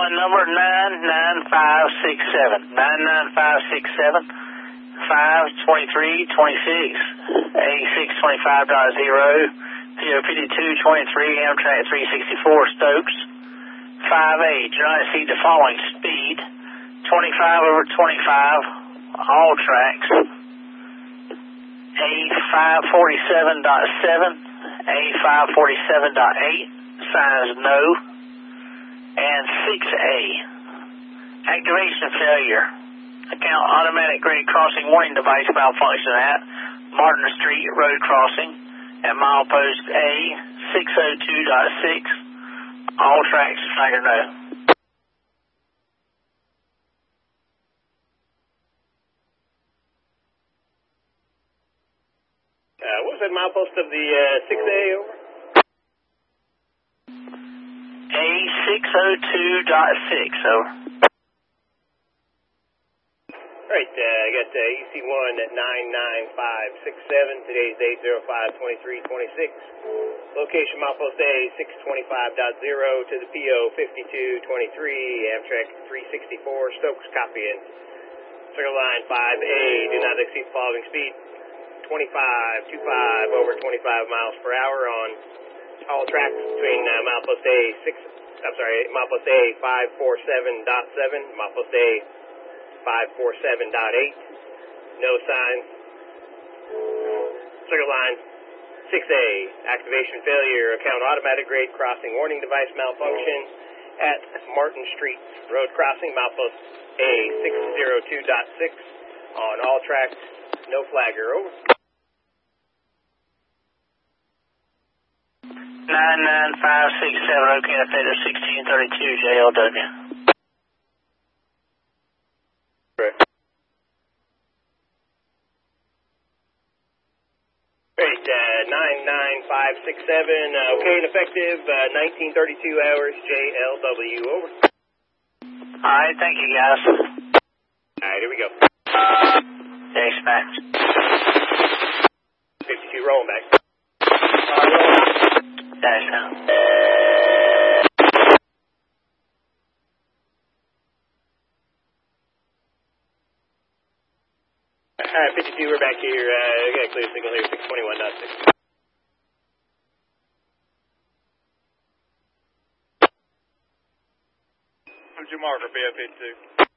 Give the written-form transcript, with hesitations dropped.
calling number 99567. 99567 52326 A625.0 PO 5223 Amtrak 364 Stokes 5A. Do not exceed the following speed: 25/25 all tracks. A547.7, A547.8 signs no, and 6A. Activation failure. Account automatic grade crossing warning device malfunction at Martin Street Road Crossing at milepost A602.6. All tracks flag no. What was that milepost of the 6A over? A602.6 over. Alright, I got EC1 at 99567. Today's date 05/23/26. Location milepost A625.0 to the PO 5223 Amtrak 364 Stokes. Copying. Circle line 5A. Do not exceed the following speed: 25/25 over 25 miles per hour on all tracks between milepost milepost A547.7, milepost A547.8. No signs. Circle line 6A. Activation failure. Account automatic grade crossing warning device malfunction at Martin Street Road Crossing, milepost A602.6 on all tracks. No flagger. Over. 99567, okay, Theta 1632 JLW. Right. Great, 99567, okay and effective, 1932 hours JLW. Over. Alright, thank you guys. Alright, here we go. Thanks, Max. 52 rolling back. Thanks, now. Alright, 52, we're back here. We got a clear signal here, 621.6. What's your marker, BF52?